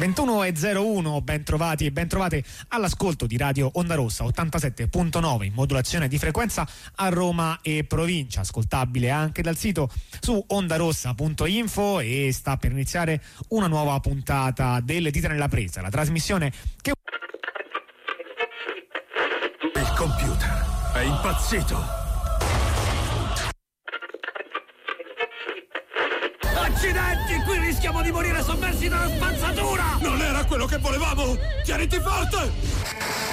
21:01, ben trovati e ben trovate all'ascolto di Radio Onda Rossa 87.9 in modulazione di frequenza a Roma e provincia, ascoltabile anche dal sito su ondarossa.info, e sta per iniziare una nuova puntata delle Dita nella Presa, la trasmissione che... Il computer è impazzito. Accidenti, qui rischiamo di morire sommersi dalla spazzatura! Non era quello che volevamo! Tieniti forte!